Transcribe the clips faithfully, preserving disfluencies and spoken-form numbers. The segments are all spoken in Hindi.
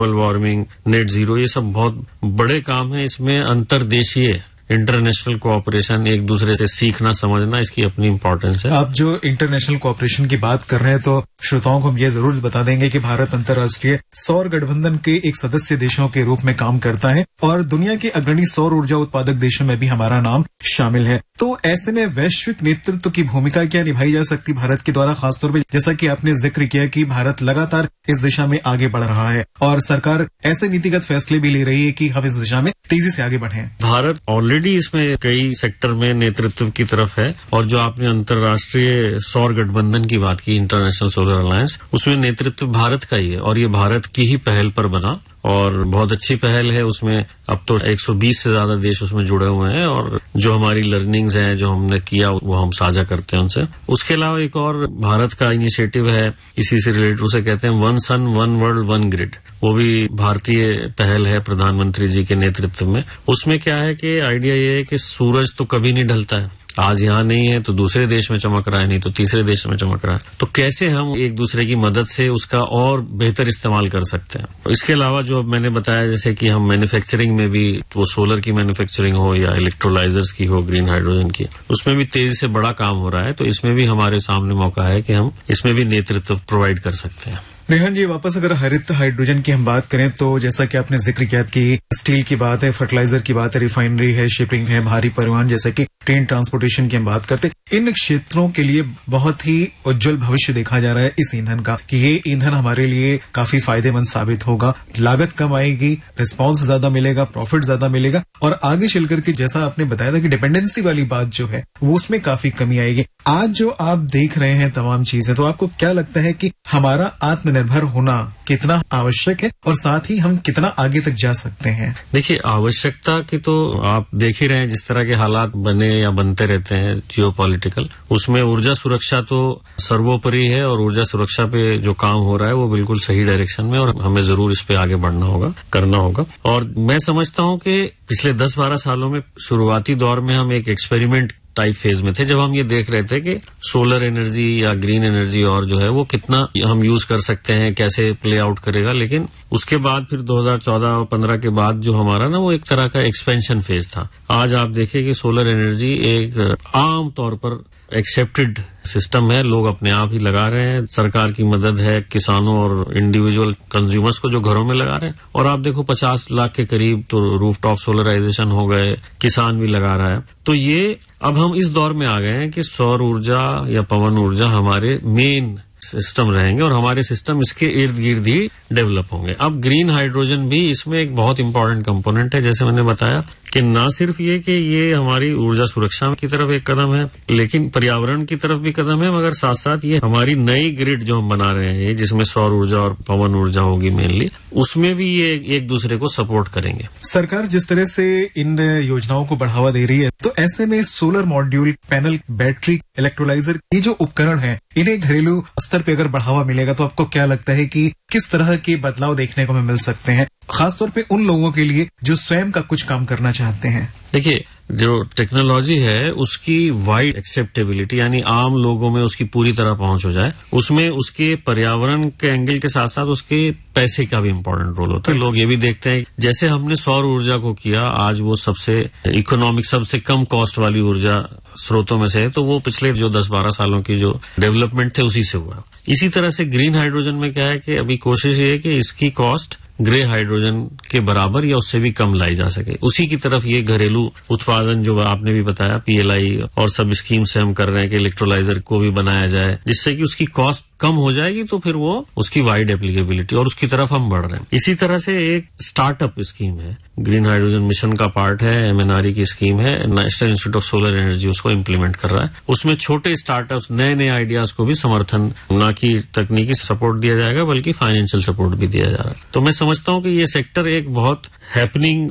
ग्लोबल वार्मिंग, नेट जीरो, ये सब बहुत बड़े काम है। इसमें अंतर्देशीय इंटरनेशनल कोऑपरेशन, एक दूसरे से सीखना समझना, इसकी अपनी इंपॉर्टेंस है। आप जो इंटरनेशनल कोऑपरेशन की बात कर रहे हैं तो श्रोताओं को हम ये जरूर बता देंगे कि भारत अंतर्राष्ट्रीय सौर गठबंधन के एक सदस्य देशों के रूप में काम करता है और दुनिया के अग्रणी सौर ऊर्जा उत्पादक देशों में भी हमारा नाम शामिल है। तो ऐसे में वैश्विक नेतृत्व की भूमिका क्या निभाई जा सकती भारत के द्वारा, खासतौर पर जैसा कि आपने जिक्र किया कि भारत लगातार इस दिशा में आगे बढ़ रहा है और सरकार ऐसे नीतिगत फैसले भी ले रही है कि हम इस दिशा में तेजी से आगे बढ़ें। भारत ऑलरेडी इसमें कई सेक्टर में नेतृत्व की तरफ है और जो आपने अंतर्राष्ट्रीय सौर गठबंधन की बात की, इंटरनेशनल सोलर अलायंस, उसमें नेतृत्व भारत का ही है और ये भारत की ही पहल पर बना और बहुत अच्छी पहल है। उसमें अब तो एक सौ बीस से ज्यादा देश उसमें जुड़े हुए हैं और जो हमारी लर्निंग्स हैं, जो हमने किया, वो हम साझा करते हैं उनसे। उसके अलावा एक और भारत का इनिशिएटिव है, इसी से रिलेटेड, उसे कहते हैं one sun one world one grid. वो भी भारतीय पहल है प्रधानमंत्री जी के नेतृत्व में। उसमें क्या है कि आइडिया ये है कि सूरज तो कभी नहीं ढलता है, आज यहाँ नहीं है तो दूसरे देश में चमक रहा है, नहीं तो तीसरे देश में चमक रहा है, तो कैसे हम एक दूसरे की मदद से उसका और बेहतर इस्तेमाल कर सकते हैं। इसके अलावा जो मैंने बताया, जैसे कि हम मैन्युफैक्चरिंग में भी, वो सोलर की मैन्युफैक्चरिंग हो या इलेक्ट्रोलाइजर्स की हो, ग्रीन हाइड्रोजन की, उसमें भी तेजी से बड़ा काम हो रहा है। तो इसमें भी हमारे सामने मौका है कि हम इसमें भी नेतृत्व प्रोवाइड कर सकते हैं। रेहान जी, वापस अगर हरित हाइड्रोजन की हम बात करें तो जैसा कि आपने जिक्र किया कि स्टील की बात है, फर्टिलाइजर की बात है, रिफाइनरी है, शिपिंग है, भारी परिवहन जैसे कि ट्रेन ट्रांसपोर्टेशन की हम बात करते हैं, इन क्षेत्रों के लिए बहुत ही उज्जवल भविष्य देखा जा रहा है इस ईंधन का कि ये ईंधन हमारे लिए काफी फायदेमंद साबित होगा, लागत कम आएगी, रिस्पांस ज्यादा मिलेगा, प्रॉफिट ज्यादा मिलेगा और आगे चल करके जैसा आपने बताया था कि डिपेंडेंसी वाली बात जो है वो उसमें काफी कमी आएगी। आज जो आप देख रहे हैं तमाम चीजें, तो आपको क्या लगता है कि हमारा आत्मनिर्भर होना कितना आवश्यक है और साथ ही हम कितना आगे तक जा सकते हैं? देखिए, आवश्यकता की तो आप देख ही रहे हैं, जिस तरह के हालात बने या बनते रहते हैं जियोपॉलिटिकल, उसमें ऊर्जा सुरक्षा तो सर्वोपरि है और ऊर्जा सुरक्षा पे जो काम हो रहा है वो बिल्कुल सही डायरेक्शन में और हमें जरूर इस पे आगे बढ़ना होगा, करना होगा। और मैं समझता हूं कि पिछले दस बारह सालों में शुरुआती दौर में हम एक एक्सपेरिमेंट टाइप फेज में थे, जब हम ये देख रहे थे कि सोलर एनर्जी या ग्रीन एनर्जी और जो है वो कितना हम यूज कर सकते हैं, कैसे प्ले आउट करेगा। लेकिन उसके बाद फिर दो हज़ार चौदह और पंद्रह के बाद जो हमारा ना वो एक तरह का एक्सपेंशन फेज था। आज आप देखिए कि सोलर एनर्जी एक आम तौर पर एक्सेप्टेड सिस्टम है, लोग अपने आप ही लगा रहे हैं, सरकार की मदद है, किसानों और इंडिविजुअल कंज्यूमर्स को जो घरों में लगा रहे हैं। और आप देखो पचास लाख के करीब तो रूफटॉप सोलराइजेशन हो गए, किसान भी लगा रहा है। तो ये अब हम इस दौर में आ गए हैं कि सौर ऊर्जा या पवन ऊर्जा हमारे मेन सिस्टम रहेंगे और हमारे सिस्टम इसके इर्द गिर्द ही डेवलप होंगे। अब ग्रीन हाइड्रोजन भी इसमें एक बहुत इंपॉर्टेंट कंपोनेंट है, जैसे मैंने बताया कि न सिर्फ ये कि ये हमारी ऊर्जा सुरक्षा की तरफ एक कदम है, लेकिन पर्यावरण की तरफ भी कदम है, मगर साथ साथ ये हमारी नई ग्रिड जो हम बना रहे हैं, जिसमें सौर ऊर्जा और पवन ऊर्जा होगी मेनली, उसमें भी ये एक दूसरे को सपोर्ट करेंगे। सरकार जिस तरह से इन योजनाओं को बढ़ावा दे रही है, तो ऐसे में solar module, panel, battery, electrolyser, ये जो उपकरण है, इन्हें घरेलू स्तर पे अगर बढ़ावा मिलेगा तो आपको क्या लगता है कि किस तरह के बदलाव देखने को हमें मिल सकते हैं, खासतौर पे उन लोगों के लिए जो स्वयं का कुछ काम करना चाहते हैं? देखिए, जो टेक्नोलॉजी है उसकी वाइड एक्सेप्टेबिलिटी, यानी आम लोगों में उसकी पूरी तरह पहुंच हो जाए, उसमें उसके पर्यावरण के एंगल के साथ साथ उसके पैसे का भी इम्पोर्टेंट रोल होता है। लोग ये भी देखते हैं, जैसे हमने सौर ऊर्जा को किया, आज वो सबसे इकोनॉमिक, सबसे कम कॉस्ट वाली ऊर्जा स्रोतों में से है, तो वो पिछले जो दस बारह सालों की जो डेवलपमेंट थे उसी से हुआ। इसी तरह से ग्रीन हाइड्रोजन में क्या है कि अभी कोशिश ये है कि इसकी कॉस्ट ग्रे हाइड्रोजन के बराबर या उससे भी कम लाई जा सके। उसी की तरफ ये घरेलू उत्पादन जो आपने भी बताया, पीएलआई और सब स्कीम से हम कर रहे हैं कि इलेक्ट्रोलाइजर को भी बनाया जाए, जिससे कि उसकी कॉस्ट कम हो जाएगी, तो फिर वो उसकी वाइड एप्लीकेबिलिटी, और उसकी तरफ हम बढ़ रहे हैं। इसी तरह से एक स्टार्टअप स्कीम है, ग्रीन हाइड्रोजन मिशन का पार्ट है, एमएनआरई की स्कीम है, national institute of solar energy उसको इम्प्लीमेंट कर रहा है। उसमें छोटे स्टार्टअप्स, नए नए आइडियाज को भी समर्थन, न कि तकनीकी सपोर्ट दिया जाएगा बल्कि फाइनेंशियल सपोर्ट भी दिया जा रहा है। तो मैं समझता हूं कि ये सेक्टर एक बहुत हैपनिंग और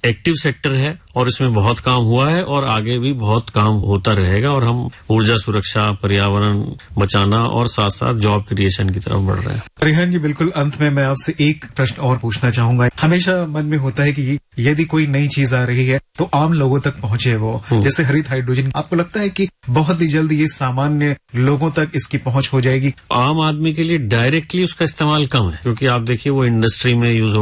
एक्टिव सेक्टर है और इसमें बहुत काम हुआ है और आगे भी बहुत काम होता रहेगा और हम ऊर्जा सुरक्षा, पर्यावरण बचाना और साथ साथ जॉब क्रिएशन की तरफ बढ़ रहे हैं। रिहान जी, बिल्कुल अंत में मैं आपसे एक प्रश्न और पूछना चाहूंगा। हमेशा मन में होता है कि यदि कोई नई चीज आ रही है तो आम लोगों तक पहुंचे वो, जैसे हरित हाइड्रोजन, आपको लगता है कि बहुत ही जल्द ये सामान्य लोगों तक इसकी पहुंच हो जाएगी? आम आदमी के लिए डायरेक्टली उसका इस्तेमाल कम है, क्योंकि आप देखिए वो इंडस्ट्री में यूज